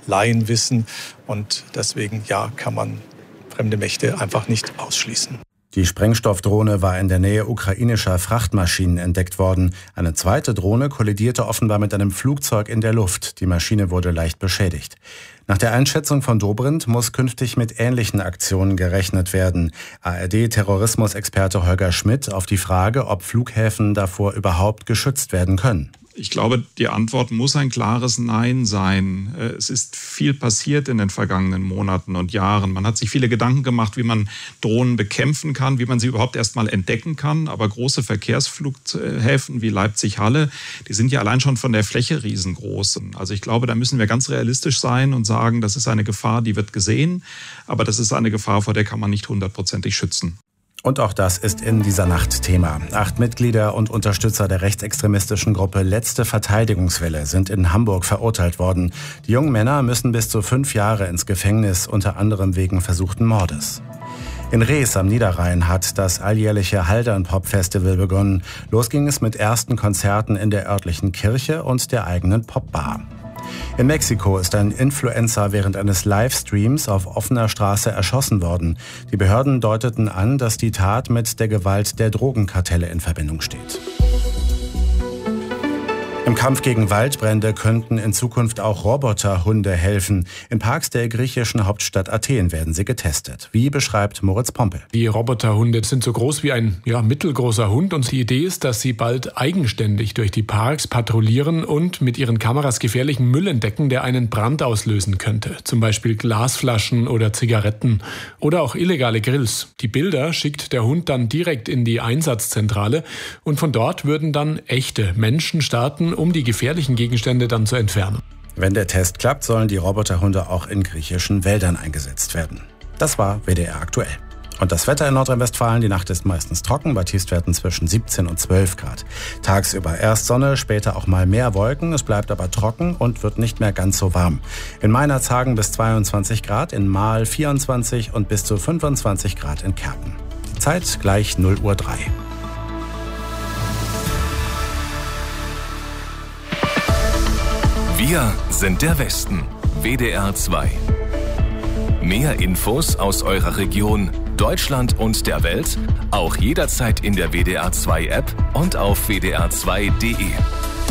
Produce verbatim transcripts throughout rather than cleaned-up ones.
Laienwissen. Und deswegen, ja, kann man fremde Mächte einfach nicht ausschließen. Die Sprengstoffdrohne war in der Nähe ukrainischer Frachtmaschinen entdeckt worden. Eine zweite Drohne kollidierte offenbar mit einem Flugzeug in der Luft. Die Maschine wurde leicht beschädigt. Nach der Einschätzung von Dobrindt muss künftig mit ähnlichen Aktionen gerechnet werden. A R D-Terrorismusexperte Holger Schmidt auf die Frage, ob Flughäfen davor überhaupt geschützt werden können. Ich glaube, die Antwort muss ein klares Nein sein. Es ist viel passiert in den vergangenen Monaten und Jahren. Man hat sich viele Gedanken gemacht, wie man Drohnen bekämpfen kann, wie man sie überhaupt erst mal entdecken kann. Aber große Verkehrsflughäfen wie Leipzig-Halle, die sind ja allein schon von der Fläche riesengroß. Also ich glaube, da müssen wir ganz realistisch sein und sagen, das ist eine Gefahr, die wird gesehen. Aber das ist eine Gefahr, vor der kann man nicht hundertprozentig schützen. Und auch das ist in dieser Nacht Thema. Acht Mitglieder und Unterstützer der rechtsextremistischen Gruppe Letzte Verteidigungswelle sind in Hamburg verurteilt worden. Die jungen Männer müssen bis zu fünf Jahre ins Gefängnis, unter anderem wegen versuchten Mordes. In Rees am Niederrhein hat das alljährliche Haldern-Pop-Festival begonnen. Los ging es mit ersten Konzerten in der örtlichen Kirche und der eigenen Popbar. In Mexiko ist ein Influencer während eines Livestreams auf offener Straße erschossen worden. Die Behörden deuteten an, dass die Tat mit der Gewalt der Drogenkartelle in Verbindung steht. Im Kampf gegen Waldbrände könnten in Zukunft auch Roboterhunde helfen. In Parks der griechischen Hauptstadt Athen werden sie getestet. Wie beschreibt Moritz Pompel? Die Roboterhunde sind so groß wie ein ja, mittelgroßer Hund und die Idee ist, dass sie bald eigenständig durch die Parks patrouillieren und mit ihren Kameras gefährlichen Müll entdecken, der einen Brand auslösen könnte. Zum Beispiel Glasflaschen oder Zigaretten oder auch illegale Grills. Die Bilder schickt der Hund dann direkt in die Einsatzzentrale und von dort würden dann echte Menschen starten, um die gefährlichen Gegenstände dann zu entfernen. Wenn der Test klappt, sollen die Roboterhunde auch in griechischen Wäldern eingesetzt werden. Das war W D R aktuell. Und das Wetter in Nordrhein-Westfalen, die Nacht ist meistens trocken, bei Tiefstwerten zwischen siebzehn und zwölf Grad. Tagsüber erst Sonne, später auch mal mehr Wolken, es bleibt aber trocken und wird nicht mehr ganz so warm. In Meinerzhagen bis zweiundzwanzig Grad, in Marl vierundzwanzig und bis zu fünfundzwanzig Grad in Kerpen. Zeit gleich null Uhr drei. Wir sind der Westen. W D R zwei. Mehr Infos aus eurer Region, Deutschland und der Welt, auch jederzeit in der W D R zwei App und auf w d r zwei punkt d e.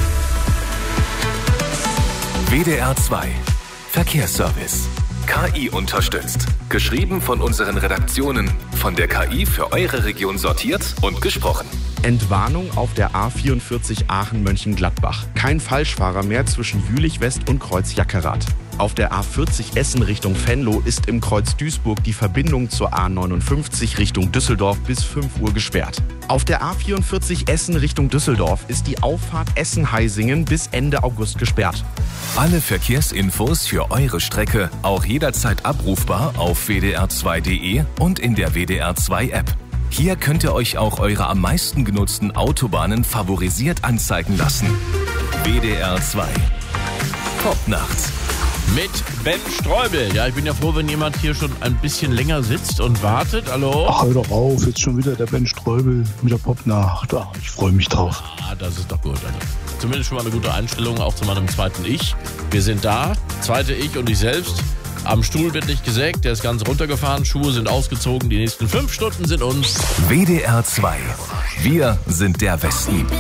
W D R zwei. Verkehrsservice. K I unterstützt. Geschrieben von unseren Redaktionen. Von der K I für eure Region sortiert und gesprochen. Entwarnung auf der A vierundvierzig Aachen-Mönchengladbach. Kein Falschfahrer mehr zwischen Jülich-West und Kreuz Jackerath. Auf der A vierzig Essen Richtung Venlo ist im Kreuz Duisburg die Verbindung zur A neunundfünfzig Richtung Düsseldorf bis fünf Uhr gesperrt. Auf der A vierundvierzig Essen Richtung Düsseldorf ist die Auffahrt Essen-Heisingen bis Ende August gesperrt. Alle Verkehrsinfos für eure Strecke auch jederzeit abrufbar auf w d r zwei punkt d e und in der W D R zwei App. Hier könnt ihr euch auch eure am meisten genutzten Autobahnen favorisiert anzeigen lassen. W D R zwei. Popnacht. Mit Ben Streubel. Ja, ich bin ja froh, wenn jemand hier schon ein bisschen länger sitzt und wartet. Hallo? Ach, hör doch auf, jetzt schon wieder der Ben Streubel mit der Popnacht. Ach, ich freue mich drauf. Ah, das ist doch gut. Also, zumindest schon mal eine gute Einstellung, auch zu meinem zweiten Ich. Wir sind da, zweite Ich und ich selbst. Am Stuhl wird nicht gesägt, der ist ganz runtergefahren, Schuhe sind ausgezogen, die nächsten fünf Stunden sind uns. W D R zwei. Wir sind der Westen.